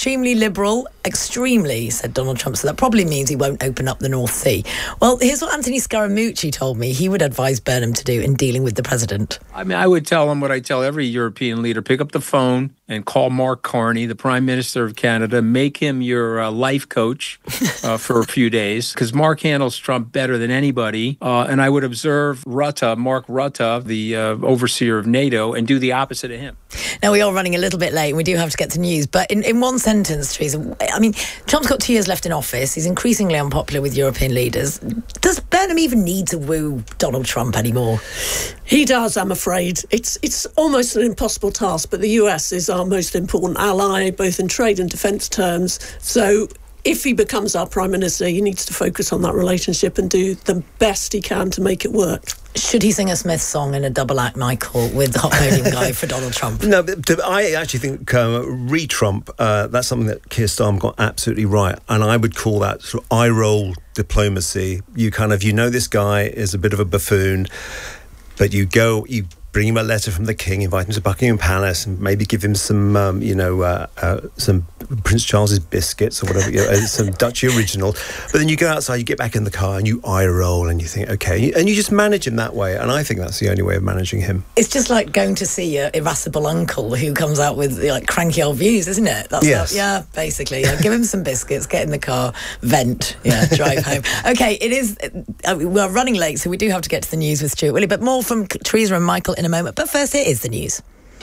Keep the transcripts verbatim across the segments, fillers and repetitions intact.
extremely liberal, extremely, said Donald Trump, so that probably means he won't open up the North Sea. Well, here's what Anthony Scaramucci told me he would advise Burnham to do in dealing with the president. I mean, I would tell him what I tell every European leader. Pick up the phone and call Mark Carney, the Prime Minister of Canada. Make him your uh, life coach uh, for a few days, because Mark handles Trump better than anybody. Uh, and I would observe Rutte, Mark Rutte, the uh, overseer of NATO, and do the opposite of him. Now, we are running a little bit late and we do have to get to news, but in, in one sentence, Teresa, I mean, Trump's got two years left in office. He's increasingly unpopular with European leaders. Does Burnham even need to woo Donald Trump anymore? He does, I'm afraid. It's it's almost an impossible task, but the U S is our most important ally, both in trade and defence terms. So if he becomes our Prime Minister, he needs to focus on that relationship and do the best he can to make it work. Should he sing a Smith song in a double act, Michael, with the hot podium guy for Donald Trump? No, but I actually think uh, re-Trump, uh, that's something that Keir Starmer got absolutely right. And I would call that sort of eye-roll diplomacy. You kind of, you know this guy is a bit of a buffoon, but you go, you bring him a letter from the King, invite him to Buckingham Palace, and maybe give him some, um, you know, uh, uh, some Prince Charles's biscuits or whatever, you know, some Dutchy original. But then you go outside, you get back in the car, and you eye roll, and you think, okay, and you just manage him that way. And I think that's the only way of managing him. It's just like going to see your irascible uncle who comes out with like cranky old views, isn't it? That's yes. What, yeah, basically. Yeah. Give him some biscuits, get in the car, vent, yeah, drive home. Okay, it is. Uh, we're running late, so we do have to get to the news with Stuart Willey. But more from Teresa and Michael in a moment. But first, here is the news.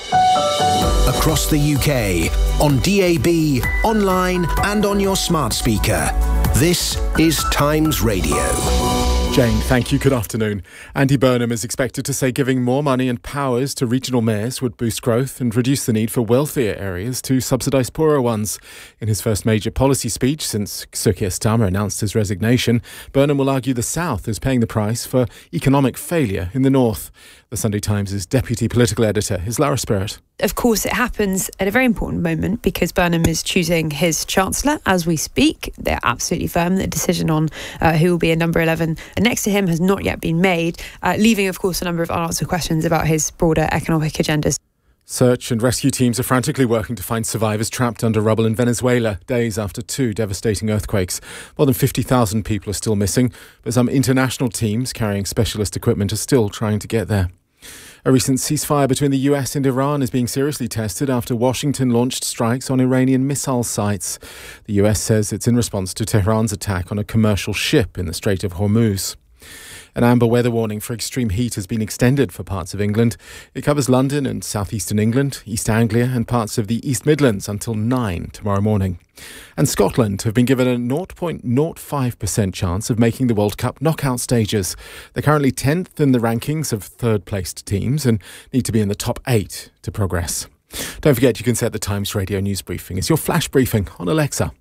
Across the U K, on D A B, online and on your smart speaker. This is Times Radio. Jane, thank you. Good afternoon. Andy Burnham is expected to say giving more money and powers to regional mayors would boost growth and reduce the need for wealthier areas to subsidise poorer ones. In his first major policy speech since Sir Keir Starmer announced his resignation, Burnham will argue the South is paying the price for economic failure in the North. The Sunday Times' deputy political editor is Lara Spirit. Of course, it happens at a very important moment because Burnham is choosing his Chancellor as we speak. They're absolutely firm. The decision on uh, who will be a number eleven next to him has not yet been made, uh, leaving, of course, a number of unanswered questions about his broader economic agendas. Search and rescue teams are frantically working to find survivors trapped under rubble in Venezuela, days after two devastating earthquakes. More than fifty thousand people are still missing, but some international teams carrying specialist equipment are still trying to get there. A recent ceasefire between the U S and Iran is being seriously tested after Washington launched strikes on Iranian missile sites. The U S says it's in response to Tehran's attack on a commercial ship in the Strait of Hormuz. An amber weather warning for extreme heat has been extended for parts of England. It covers London and southeastern England, East Anglia and parts of the East Midlands until nine tomorrow morning. And Scotland have been given a zero point zero five percent chance of making the World Cup knockout stages. They're currently tenth in the rankings of third-placed teams and need to be in the top eight to progress. Don't forget you can set the Times Radio News Briefing as your flash briefing on Alexa.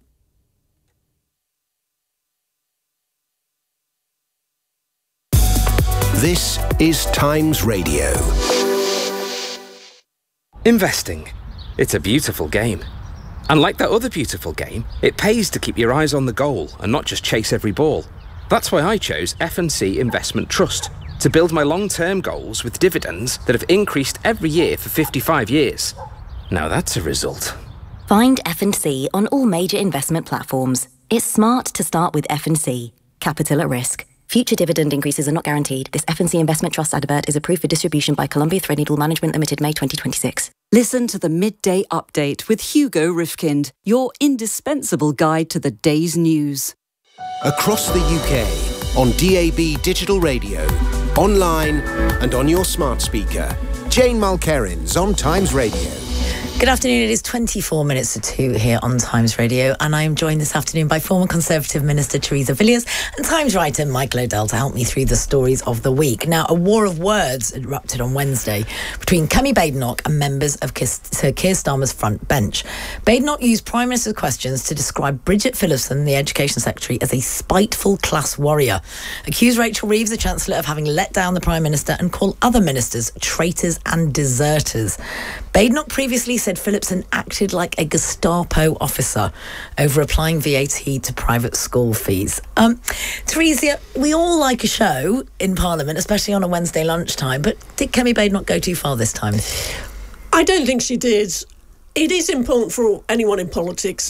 This is Times Radio. Investing. It's a beautiful game. And like that other beautiful game, it pays to keep your eyes on the goal and not just chase every ball. That's why I chose F and C Investment Trust, to build my long-term goals with dividends that have increased every year for fifty-five years. Now that's a result. Find F and C on all major investment platforms. It's smart to start with F and C. Capital at risk. Future dividend increases are not guaranteed. This F and C Investment Trust advert is approved for distribution by Columbia Threadneedle Management Limited, May twenty twenty-six. Listen to the Midday Update with Hugo Rifkind, your indispensable guide to the day's news. Across the U K, on D A B Digital Radio, online and on your smart speaker. Jane Mulkerrin's on Times Radio. Good afternoon. It is twenty-four minutes to two here on Times Radio, and I am joined this afternoon by former Conservative Minister Theresa Villiers and Times writer Michael O'Dell to help me through the stories of the week. Now, a war of words erupted on Wednesday between Kemi Badenoch and members of Sir Keir Starmer's front bench. Badenoch used Prime Minister's questions to describe Bridget Phillipson, the Education Secretary, as a spiteful class warrior, accused Rachel Reeves, the Chancellor, of having let down the Prime Minister, and call other ministers traitors and deserters. Badenoch previously said Phillipson acted like a Gestapo officer over applying V A T to private school fees. Um, Theresa, we all like a show in Parliament, especially on a Wednesday lunchtime, but did Kemi Badenoch go too far this time? I don't think she did. It is important for anyone in politics